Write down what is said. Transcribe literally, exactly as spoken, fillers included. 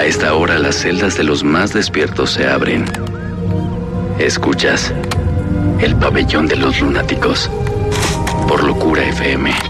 esta hora las celdas de los más despiertos se abren. Escuchas el pabellón de los lunáticos por Locura F M.